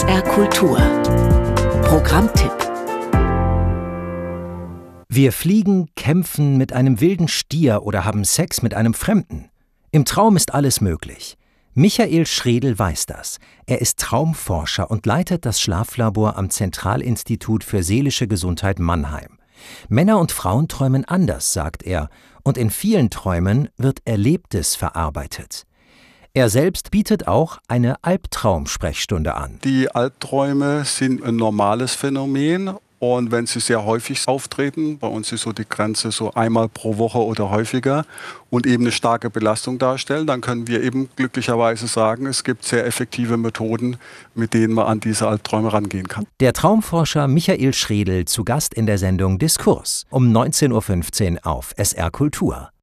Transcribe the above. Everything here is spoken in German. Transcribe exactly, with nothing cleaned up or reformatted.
R Kultur. Programmtipp. Wir fliegen, kämpfen mit einem wilden Stier oder haben Sex mit einem Fremden. Im Traum ist alles möglich. Michael Schredl weiß das. Er ist Traumforscher und leitet das Schlaflabor am Zentralinstitut für seelische Gesundheit Mannheim. Männer und Frauen träumen anders, sagt er, und in vielen Träumen wird Erlebtes verarbeitet. Er selbst bietet auch eine Albtraum-Sprechstunde an. Die Albträume sind ein normales Phänomen. Und wenn sie sehr häufig auftreten, bei uns ist so die Grenze so einmal pro Woche oder häufiger und eben eine starke Belastung darstellen, dann können wir eben glücklicherweise sagen, es gibt sehr effektive Methoden, mit denen man an diese Albträume rangehen kann. Der Traumforscher Michael Schredl zu Gast in der Sendung Diskurs um neunzehn Uhr fünfzehn auf S R Kultur.